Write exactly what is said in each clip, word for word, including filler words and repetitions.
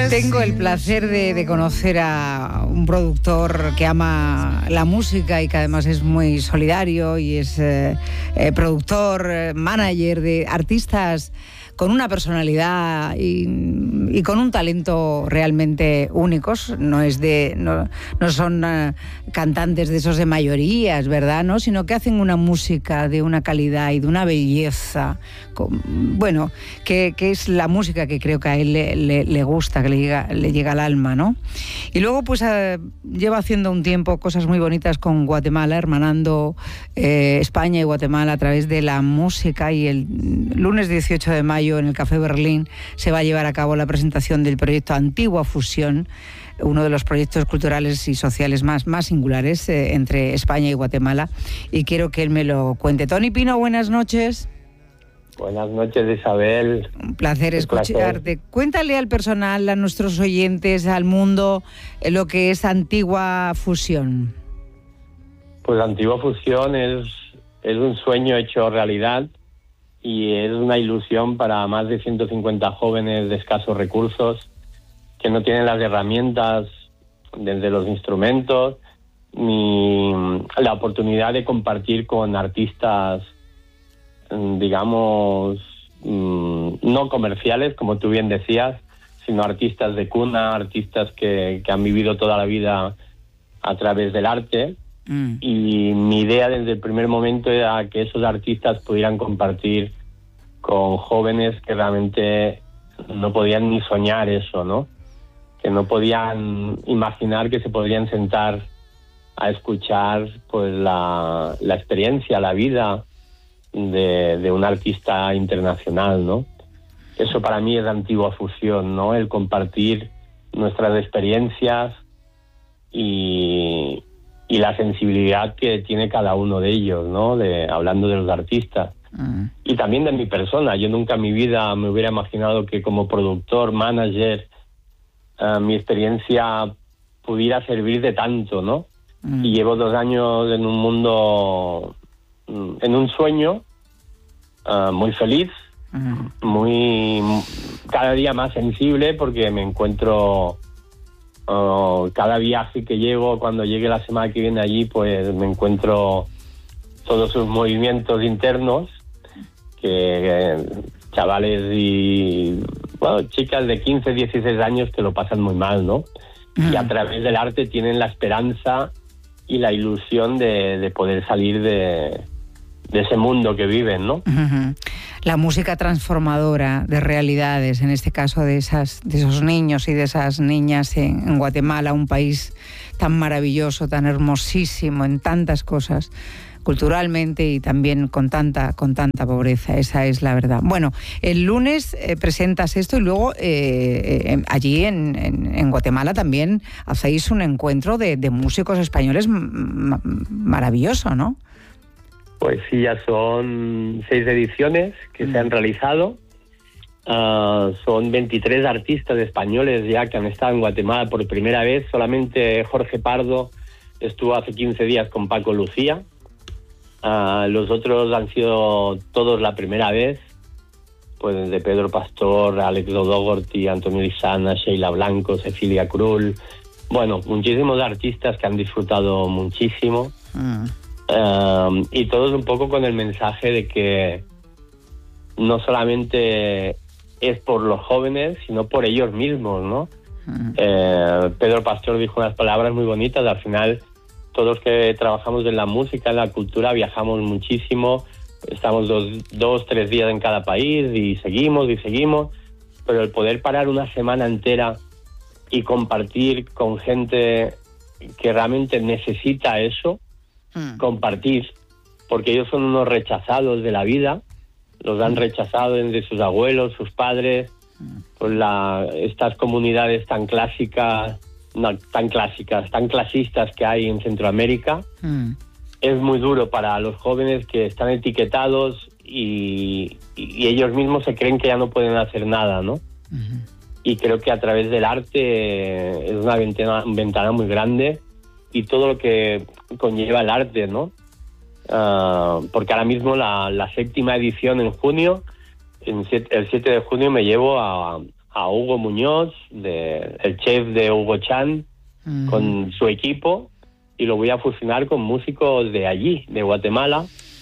Tengo el placer de, de conocer a un productor que ama la música y que además es muy solidario y es eh, eh, productor, eh, manager de artistas con una personalidad y, y con un talento realmente únicos. No es de no, no son uh, cantantes de esos de mayorías, ¿verdad? ¿No? Sino que hacen una música de una calidad y de una belleza, con, bueno, que, que es la música que creo que a él le, le, le gusta, que le llega, le llega al alma, ¿no? Y luego pues uh, lleva haciendo un tiempo cosas muy bonitas con Guatemala, hermanando eh, España y Guatemala a través de la música, y el lunes dieciocho de mayo en el Café Berlín se va a llevar a cabo la presentación del proyecto Antigua Fusión, uno de los proyectos culturales y sociales más, más singulares eh, entre España y Guatemala, y quiero que él me lo cuente. Tony Pino, buenas noches. Buenas noches, Isabel. Un placer Un escucharte. placer. Cuéntale al personal, a nuestros oyentes, al mundo, eh, lo que es Antigua Fusión. Pues Antigua Fusión es, es un sueño hecho realidad y es una ilusión para más de ciento cincuenta jóvenes de escasos recursos que no tienen las herramientas, desde los instrumentos, ni la oportunidad de compartir con artistas, digamos, no comerciales, como tú bien decías, sino artistas de cuna, artistas que, que han vivido toda la vida a través del arte. Mm. Y mi idea desde el primer momento era que esos artistas pudieran compartir con jóvenes que realmente no podían ni soñar eso, ¿no? Que no podían imaginar que se podrían sentar a escuchar pues la, la experiencia, la vida de, de un artista internacional, ¿no? Eso para mí es Antigua Fusión, ¿no? El compartir nuestras experiencias y, y la sensibilidad que tiene cada uno de ellos, ¿no? De, hablando de los artistas. Uh-huh. Y también de mi persona. Yo nunca en mi vida me hubiera imaginado que como productor, manager, uh, mi experiencia pudiera servir de tanto, ¿no? Uh-huh. Y llevo dos años en un mundo, en un sueño, uh, muy feliz, uh-huh. muy cada día más sensible, porque me encuentro uh, cada viaje que llego, cuando llegue la semana que viene allí, pues me encuentro todos sus movimientos internos, que eh, chavales y bueno, chicas de quince, dieciséis años que lo pasan muy mal, ¿no? Uh-huh. Y a través del arte tienen la esperanza y la ilusión de, de poder salir de, de ese mundo que viven, ¿no? Uh-huh. La música transformadora de realidades, en este caso de esas, de esos niños y de esas niñas en, en Guatemala, un país tan maravilloso, tan hermosísimo en tantas cosas, culturalmente y también con tanta con tanta pobreza. Esa es la verdad. Bueno, el lunes eh, presentas esto y luego eh, eh, allí en, en, en Guatemala también hacéis un encuentro de, de músicos españoles m- maravilloso, ¿no? Pues sí, ya son seis ediciones que mm. se han realizado. Uh, son veintitrés artistas españoles ya que han estado en Guatemala por primera vez. Solamente Jorge Pardo estuvo hace quince días con Paco Lucía. Uh, los otros han sido todos la primera vez, pues de Pedro Pastor, Alex Dodogorty, Antonio Lizana, Sheila Blanco, Cecilia Krull. Bueno, muchísimos artistas que han disfrutado muchísimo. Mm. Uh, y todos un poco con el mensaje de que no solamente es por los jóvenes, sino por ellos mismos, ¿no? Mm. Uh, Pedro Pastor dijo unas palabras muy bonitas. Al final, todos que trabajamos en la música, en la cultura, viajamos muchísimo, estamos dos, dos, tres días en cada país y seguimos y seguimos, pero el poder parar una semana entera y compartir con gente que realmente necesita eso, mm. compartir, porque ellos son unos rechazados de la vida, los han rechazado desde sus abuelos, sus padres, mm. por la, estas comunidades tan clásicas, no tan clásicas, tan clasistas que hay en Centroamérica. Mm. Es muy duro para los jóvenes que están etiquetados y, y, y ellos mismos se creen que ya no pueden hacer nada, ¿no? Uh-huh. Y creo que a través del arte es una ventana, ventana muy grande, y todo lo que conlleva el arte, ¿no? Uh, porque ahora mismo la, la séptima edición en junio, en siete, el siete de junio me llevo a, a Hugo Muñoz, de, el chef de Hugo Chan, uh-huh. con su equipo, y lo voy a fusionar con músicos de allí, de Guatemala.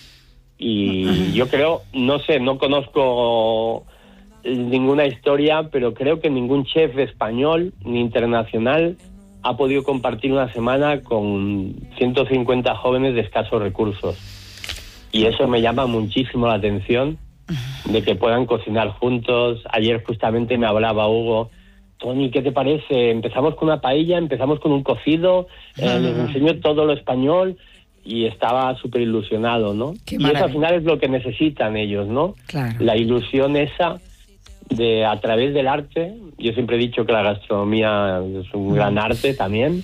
Y uh-huh. yo creo, no sé, no conozco ninguna historia, pero creo que ningún chef español ni internacional ha podido compartir una semana con ciento cincuenta jóvenes de escasos recursos. Y eso me llama muchísimo la atención, de que puedan cocinar juntos. Ayer justamente me hablaba Hugo: Tony, ¿qué te parece? Empezamos con una paella, empezamos con un cocido, eh, les enseño todo lo español, y estaba súper ilusionado, ¿no? Qué y eso al final es lo que necesitan ellos, ¿no? Claro. La ilusión esa de, a través del arte. Yo siempre he dicho que la gastronomía es un gran arte también.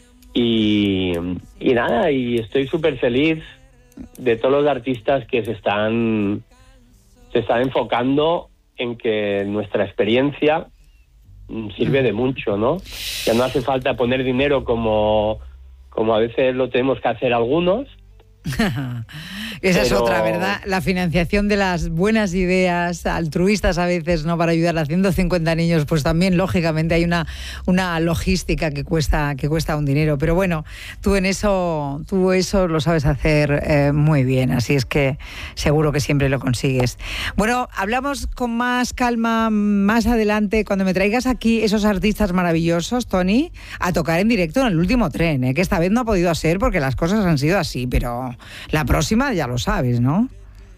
Y, y nada, y estoy súper feliz de todos los artistas que se están... se está enfocando en que nuestra experiencia sirve de mucho, ¿no? Ya no hace falta poner dinero como, como a veces lo tenemos que hacer algunos. Esa pero... es otra, ¿verdad? La financiación de las buenas ideas altruistas a veces, ¿no? Para ayudar a ciento cincuenta niños, pues también, lógicamente, hay una, una logística que cuesta, que cuesta un dinero. Pero bueno, tú en eso, tú eso lo sabes hacer eh, muy bien, así es que seguro que siempre lo consigues. Bueno, hablamos con más calma más adelante, cuando me traigas aquí esos artistas maravillosos, Tony, a tocar en directo en el último tren, ¿eh? Que esta vez no ha podido ser porque las cosas han sido así, pero la próxima ya lo sabes, ¿no?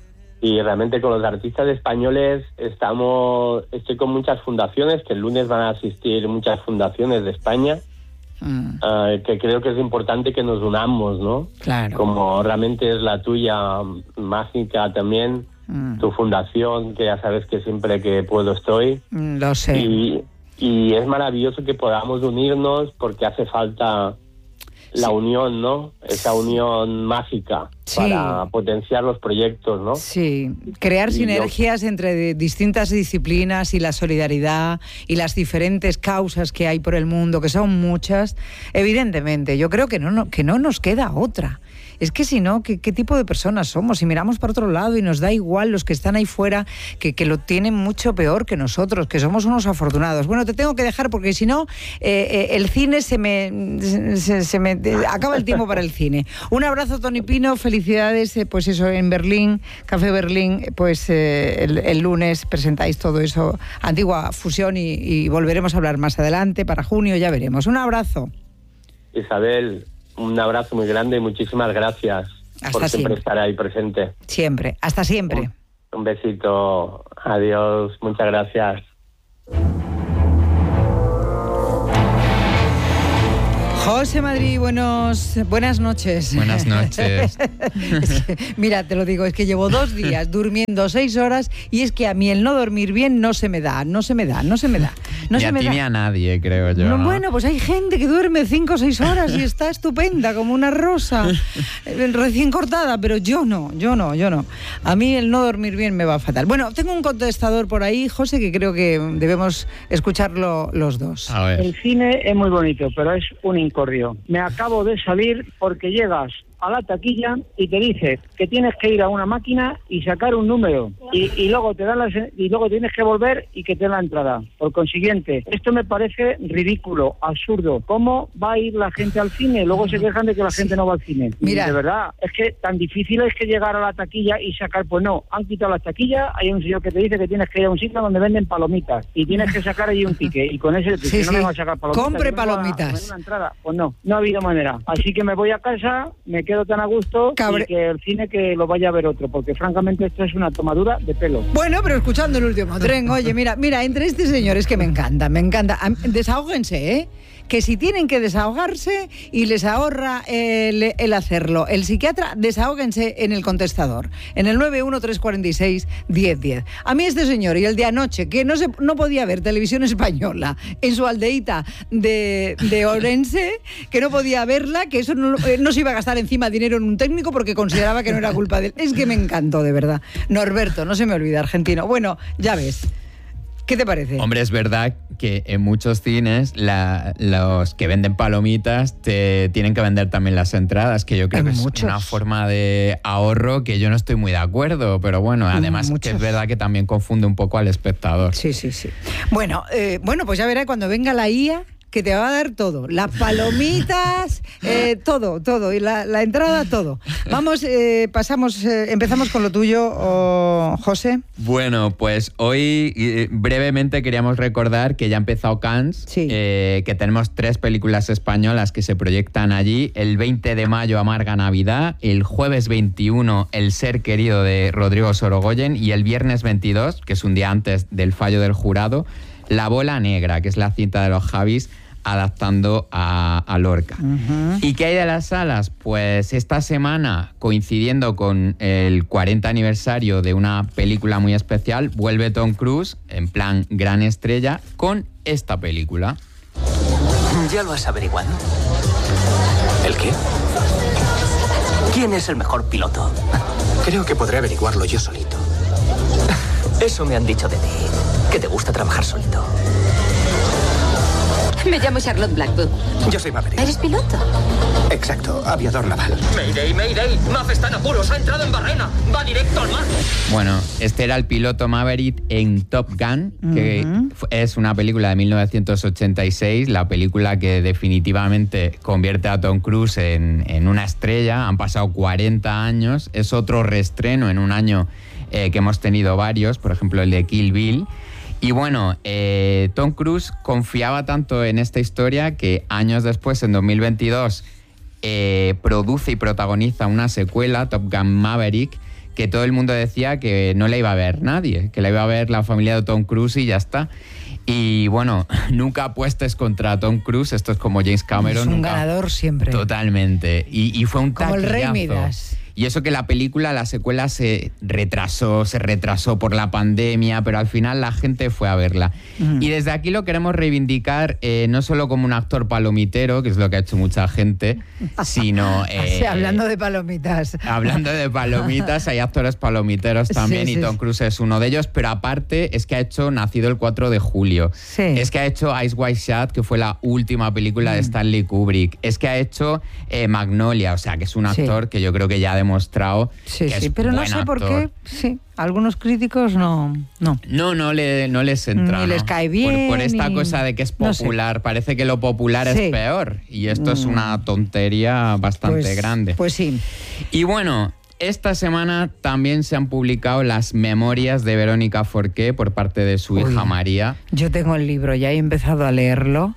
Y realmente con los artistas españoles estamos, estoy con muchas fundaciones, que el lunes van a asistir muchas fundaciones de España, mm. uh, que creo que es importante que nos unamos, ¿no? Claro. Como realmente es la tuya, Mágica también, mm. tu fundación, que ya sabes que siempre que puedo estoy. Mm, lo sé. Y, y es maravilloso que podamos unirnos, porque hace falta la sí. unión, ¿no? Esa unión mágica sí. para potenciar los proyectos, ¿no? Sí, crear y sinergias yo... entre distintas disciplinas y la solidaridad y las diferentes causas que hay por el mundo, que son muchas. Evidentemente, yo creo que no, no, que no nos queda otra. Es que si no, ¿qué, ¿qué tipo de personas somos? Si miramos para otro lado y nos da igual los que están ahí fuera, que, que lo tienen mucho peor que nosotros, que somos unos afortunados. Bueno, te tengo que dejar porque si no, eh, eh, el cine se me, se, se me... acaba el tiempo para el cine. Un abrazo, Tony Pino, felicidades, eh, pues eso, en Berlín, Café Berlín, pues eh, el, el lunes presentáis todo eso, Antigua Fusión, y, y volveremos a hablar más adelante, para junio, ya veremos. Un abrazo. Isabel, un abrazo muy grande y muchísimas gracias Hasta por siempre. siempre estar ahí presente. Siempre, hasta siempre. Un, un besito, adiós, muchas gracias. José Madrid, buenos, buenas noches. Buenas noches. Es que, mira, te lo digo, es que llevo dos días durmiendo seis horas y es que a mí el no dormir bien no se me da, no se me da, no se me da. No ni se a me ti da. Ni a nadie, creo yo. No, ¿no? Bueno, pues hay gente que duerme cinco o seis horas y está estupenda, como una rosa recién cortada, pero yo no, yo no, yo no. A mí el no dormir bien me va fatal. Bueno, tengo un contestador por ahí, José, que creo que debemos escucharlo los dos. A ver. El cine es muy bonito, pero es un incordio. Me acabo de salir porque llegas a la taquilla y te dice que tienes que ir a una máquina y sacar un número y, y luego te dan las, y luego tienes que volver y que te den la entrada. Por consiguiente, esto me parece ridículo, absurdo. ¿Cómo va a ir la gente al cine? Luego se quejan de que la gente no va al cine. Mira, de verdad, es que tan difícil es que llegar a la taquilla y sacar, pues no, han quitado la taquilla, hay un señor que te dice que tienes que ir a un sitio donde venden palomitas y tienes que sacar allí un ticket y con ese ticket sí, no sí. me va a sacar palomitas. Compre no palomitas. Una entrada. Pues no, no ha habido manera. Así que me voy a casa, me quedo tan a gusto Cabre... y que el cine que lo vaya a ver otro, porque francamente esto es una tomadura de pelo. Bueno, pero escuchando el último tren, oye, mira, mira, entre este señor es que me encanta, me encanta. Desahóguense, ¿eh? Que si tienen que desahogarse y les ahorra el, el hacerlo el psiquiatra, desahóguense en el contestador, en el nueve uno tres cuatro seis, diez diez. A mí este señor y el de anoche, que no se, no podía ver televisión española en su aldeíta de, de Orense, que no podía verla, que eso no, no se iba a gastar encima dinero en un técnico porque consideraba que no era culpa de él. Es que me encantó, de verdad. Norberto, no se me olvida, argentino. Bueno, ya ves. ¿Qué te parece? Hombre, es verdad que en muchos cines la, los que venden palomitas te tienen que vender también las entradas, que yo creo En que muchos. es una forma de ahorro que yo no estoy muy de acuerdo, pero bueno, además Muchos. que es verdad que también confunde un poco al espectador. Sí, sí, sí. Bueno, eh, bueno, pues ya verás cuando venga la I A que te va a dar todo, las palomitas, eh, todo, todo, y la, la entrada, todo. Vamos, eh, pasamos, eh, empezamos con lo tuyo, oh, José. Bueno, pues hoy eh, brevemente queríamos recordar que ya ha empezado Cannes, Sí. eh, que tenemos tres películas españolas que se proyectan allí. El veinte de mayo, Amarga Navidad, el jueves veintiuno, El ser querido de Rodrigo Sorogoyen, y el viernes veintidós, que es un día antes del fallo del jurado, La bola negra, que es la cinta de los Javis adaptando a, a Lorca. Uh-huh. ¿Y qué hay de las salas? Pues esta semana, coincidiendo con el cuarenta aniversario de una película muy especial, vuelve Tom Cruise, en plan gran estrella, con esta película. ¿Ya lo has averiguado? ¿El qué? ¿Quién es el mejor piloto? Creo que podré averiguarlo yo solito. Eso me han dicho de ti, que te gusta trabajar solito. Me llamo Charlotte Blackwood. Yo soy Maverick. ¿Eres piloto? Exacto, aviador naval. Mayday, Mayday, Maf está en apuros, ha entrado en barrena, va directo al mar. Bueno, este era el piloto Maverick en Top Gun, que Uh-huh. es una película de mil novecientos ochenta y seis, la película que definitivamente convierte a Tom Cruise en, en una estrella. Han pasado cuarenta años, es otro reestreno en un año eh, que hemos tenido varios, por ejemplo el de Kill Bill. Y bueno, eh, Tom Cruise confiaba tanto en esta historia que años después, en dos mil veintidós, eh, produce y protagoniza una secuela, Top Gun Maverick, que todo el mundo decía que no la iba a ver nadie, que la iba a ver la familia de Tom Cruise y ya está. Y bueno, nunca apuestes contra Tom Cruise, esto es como James Cameron. Es un nunca... ganador siempre. Totalmente. Y, y fue un Como el Rey taquillazo. Midas. Y eso que la película, la secuela se retrasó, se retrasó por la pandemia, pero al final la gente fue a verla. Mm. Y desde aquí lo queremos reivindicar eh, no solo como un actor palomitero, que es lo que ha hecho mucha gente, sino... eh, Sí, hablando de palomitas. Hablando de palomitas, hay actores palomiteros también, Sí, sí, y Tom sí. Cruise es uno de ellos, pero aparte es que ha hecho Nacido el cuatro de julio. Sí. Es que ha hecho Eyes Wide Shut, que fue la última película de Stanley Kubrick. Es que ha hecho eh, Magnolia, o sea, que es un Sí. actor que yo creo que ya ha demostrado Sí, que sí, es pero no buen sé por actor. qué. Sí, algunos críticos no. no. No, no, le, no les entra. Ni ¿no? les cae bien, Por, por esta ni- cosa de que es no sé. popular. Parece que lo popular Sí. es peor. Y esto es una tontería bastante Pues- grande. Pues sí. Y bueno, esta semana también se han publicado las memorias de Verónica Forqué por parte de su Uy. hija María. Yo tengo el libro, ya he empezado a leerlo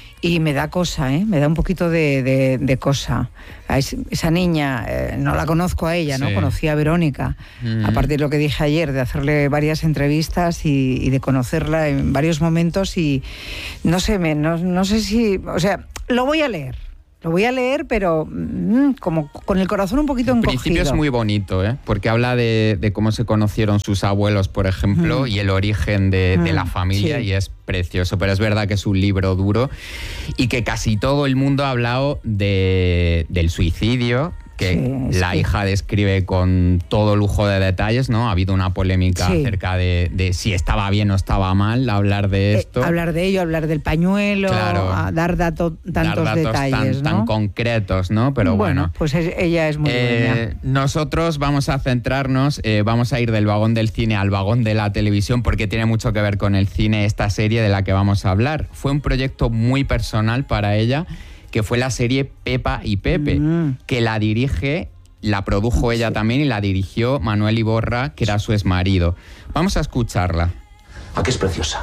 y me da cosa, ¿eh? Me da un poquito de, de, de cosa. A es- esa niña, eh, no la conozco a ella, ¿no? Sí. Conocí a Verónica. Mm. A partir de lo que dije ayer, de hacerle varias entrevistas y, y de conocerla en varios momentos y no sé, me, no, no sé si... O sea, lo voy a leer. Lo voy a leer, pero mm, como con el corazón un poquito En encogido. principio es muy bonito, ¿eh? Porque habla de, de cómo se conocieron sus abuelos, por ejemplo, Mm. y el origen de, de Mm, la familia, sí. y es precioso. Pero es verdad que es un libro duro y que casi todo el mundo ha hablado de, del suicidio, que Sí, es la que- hija describe con todo lujo de detalles, ¿no? Ha habido una polémica Sí. acerca de, de si estaba bien o estaba mal hablar de Eh, esto. hablar de ello, hablar del pañuelo, Claro. a dar dato- Dar tantos datos detalles, tan, ¿no? tan concretos, ¿no? Pero bueno. pues es- ella es muy Eh, buena. nosotros vamos a centrarnos, eh, vamos a ir del vagón del cine al vagón de la televisión, porque tiene mucho que ver con el cine esta serie de la que vamos a hablar. Fue un proyecto muy personal para ella, que fue la serie Pepa y Pepe, Mm. que la dirige, la produjo ella también y la dirigió Manuel Iborra, que era su exmarido. Vamos a escucharla. ¿A qué es preciosa?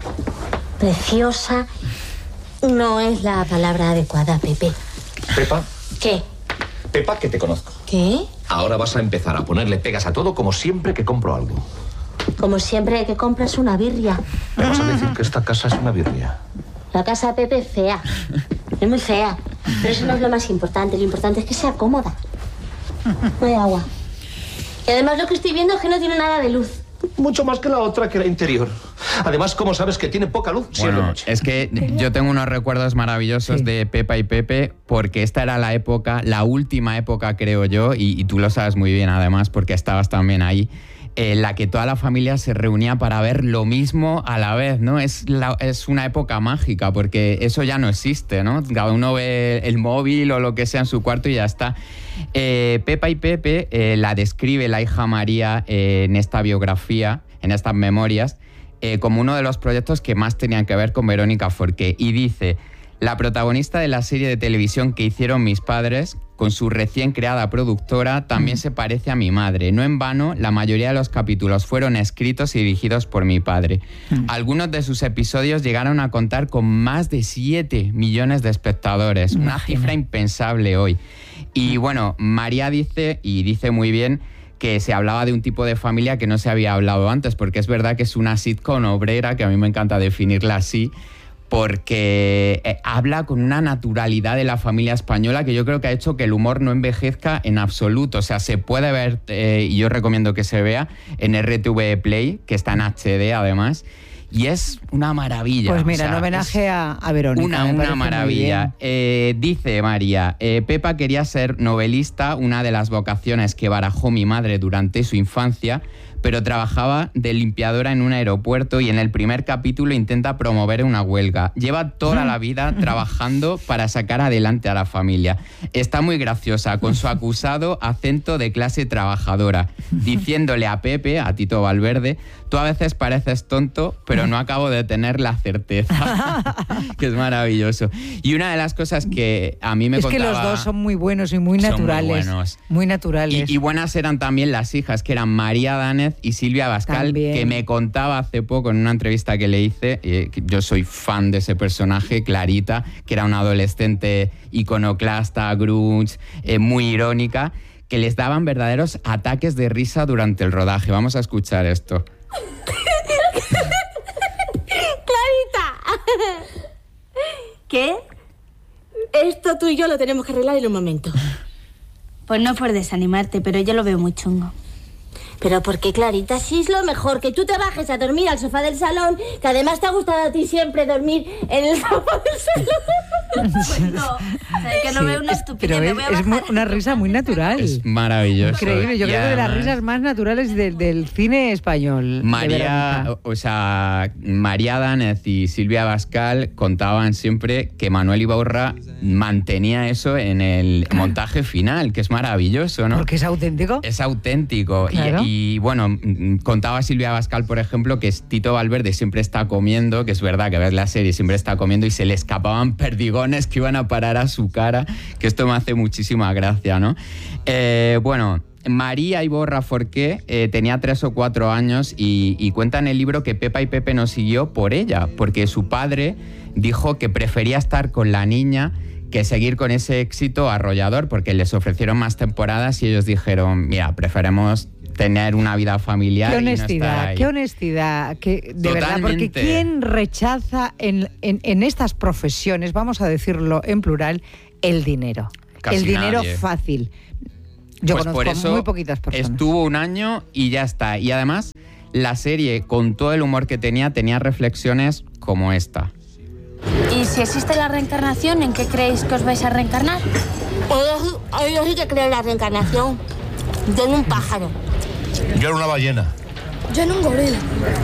Preciosa no es la palabra adecuada, Pepe. Pepa, ¿Qué? Pepa, que te conozco. ¿Qué? Ahora vas a empezar a ponerle pegas a todo como siempre que compro algo. Como siempre que compras una birria. ¿Me vas a decir que esta casa es una birria? La casa de Pepe es fea. Es muy fea. Pero eso no es lo más importante. Lo importante es que sea cómoda. No hay agua. Y además lo que estoy viendo es que no tiene nada de luz. Mucho más que la otra, que la interior. Además, ¿cómo sabes que tiene poca luz? Si es de Bueno, noche. es que yo tengo unos recuerdos maravillosos Sí. de Pepa y Pepe, porque esta era la época, la última época, creo yo, y, y tú lo sabes muy bien además, porque estabas también ahí, en la que toda la familia se reunía para ver lo mismo a la vez, ¿no? Es, la, es una época mágica, porque eso ya no existe, ¿no? Cada uno ve el móvil o lo que sea en su cuarto y ya está. Eh, Pepa y Pepe eh, la describe la hija María eh, en esta biografía, en estas memorias, eh, como uno de los proyectos que más tenían que ver con Verónica Forqué. Y dice: la protagonista de la serie de televisión que hicieron mis padres, con su recién creada productora, también se parece a mi madre. No en vano, la mayoría de los capítulos fueron escritos y dirigidos por mi padre. Mm. Algunos de sus episodios llegaron a contar con más de siete millones de espectadores. Imagina. Una cifra impensable hoy. Y bueno, María dice, y dice muy bien, que se hablaba de un tipo de familia que no se había hablado antes, porque es verdad que es una sitcom obrera, que a mí me encanta definirla así, porque eh, habla con una naturalidad de la familia española que yo creo que ha hecho que el humor no envejezca en absoluto. O sea, se puede ver, eh, y yo recomiendo que se vea, en R T V Play, que está en H D además, y es una maravilla. Pues mira, o sea, en homenaje a, a Verónica. Una, una maravilla. Eh, dice María, eh, Pepa quería ser novelista, una de las vocaciones que barajó mi madre durante su infancia, pero trabajaba de limpiadora en un aeropuerto y en el primer capítulo intenta promover una huelga. Lleva toda la vida trabajando para sacar adelante a la familia. Está muy graciosa, con su acusado acento de clase trabajadora, diciéndole a Pepe, a Tito Valverde: tú a veces pareces tonto, pero no acabo de tener la certeza. Que es maravilloso. Y una de las cosas que a mí me es contaba... Es que los dos son muy buenos y muy naturales. Son muy buenos. Muy naturales. Y, y buenas eran también las hijas, que eran María Danez y Silvia Abascal, también. Que me contaba hace poco en una entrevista que le hice, eh, que yo soy fan de ese personaje, Clarita, que era una adolescente iconoclasta, grunge, eh, muy irónica, que les daban verdaderos ataques de risa durante el rodaje. Vamos a escuchar esto. ¡Clarita! ¿Qué? Esto tú y yo lo tenemos que arreglar en un momento. Pues no por desanimarte, pero yo lo veo muy chungo. Pero ¿por qué, Clarita? Si es lo mejor que tú te bajes a dormir al sofá del salón, que además te ha gustado a ti siempre dormir en el sofá del salón. Pues no, o sea, que no sí, veo una estupidez. Pero me es, voy a es muy, bajar una risa muy natural. Es maravilloso. Increíble, yo y creo que de las además, risas más naturales de, del cine español. María, o sea, María Danez y Silvia Abascal contaban siempre que Manuel Ibaurra mantenía eso en el montaje final, que es maravilloso, ¿no? Porque es auténtico. Es auténtico. Claro. Y, y bueno, contaba Silvia Abascal, por ejemplo, que Tito Valverde siempre está comiendo, que es verdad que ves la serie, siempre está comiendo y se le escapaban perdigones que iban a parar a su cara, que esto me hace muchísima gracia, ¿no? Eh, bueno... María Iborra Forqué eh, tenía tres o cuatro años y, y cuenta en el libro que Pepa y Pepe nos siguió por ella, porque su padre dijo que prefería estar con la niña que seguir con ese éxito arrollador, porque les ofrecieron más temporadas y ellos dijeron, mira, preferemos tener una vida familiar. Qué honestidad, y no estar ahí. Qué honestidad, que, de Totalmente. verdad, porque ¿quién rechaza en, en, en estas profesiones, vamos a decirlo en plural, el dinero? Casi el dinero nadie. Fácil. Yo pues conozco por eso muy poquitas personas. Estuvo un año y ya está. Y además, la serie, con todo el humor que tenía, tenía reflexiones como esta. ¿Y si existe la reencarnación, en qué creéis que os vais a reencarnar? Yo, yo sí que creo en la reencarnación. Yo en un pájaro. Yo en una ballena. Yo en un gorila.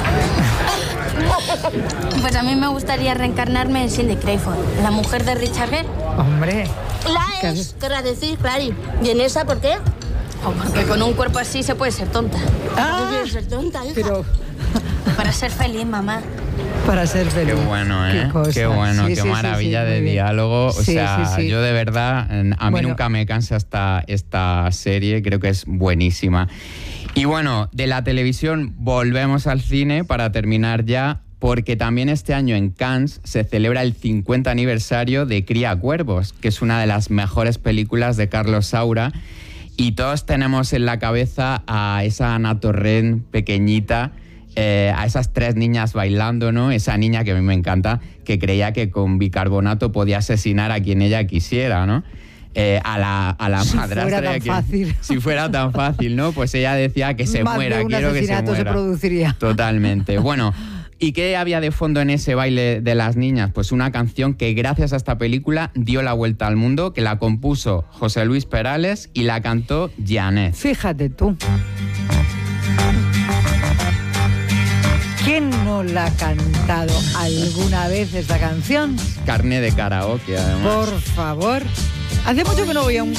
Pues a mí me gustaría reencarnarme en Cindy Crawford, la mujer de Richard Gere. Hombre. La es, querrás decir, Clary. ¿Y en esa por qué? Oh, porque con un cuerpo así se puede ser tonta. Ah, no ser tonta, hija. Pero... Para ser feliz, mamá. Para ser feliz. Qué bueno, ¿eh? Qué, qué bueno, sí, qué sí, maravilla sí, sí, de diálogo. O sí, sea, sí, sí. yo de verdad, a mí bueno. nunca me cansa esta, esta serie, creo que es buenísima. Y bueno, de la televisión volvemos al cine para terminar ya, porque también este año en Cannes se celebra el cincuenta aniversario de Cría Cuervos, que es una de las mejores películas de Carlos Saura, y todos tenemos en la cabeza a esa Ana Torrent pequeñita, eh, a esas tres niñas bailando, ¿no? Esa niña que a mí me encanta, que creía que con bicarbonato podía asesinar a quien ella quisiera, ¿no? Eh, a la, a la si madrastra. Fuera tan que, fácil. Si fuera tan fácil, ¿no? Pues ella decía que se Más muera, de un quiero que se asesinato muera. se produciría. Totalmente. Bueno, ¿y qué había de fondo en ese baile de las niñas? Pues una canción que gracias a esta película dio la vuelta al mundo, que la compuso José Luis Perales y la cantó Janet. Fíjate tú. no la ha cantado alguna vez esta canción? Carne de karaoke, además. Por favor. Hace mucho que no voy a un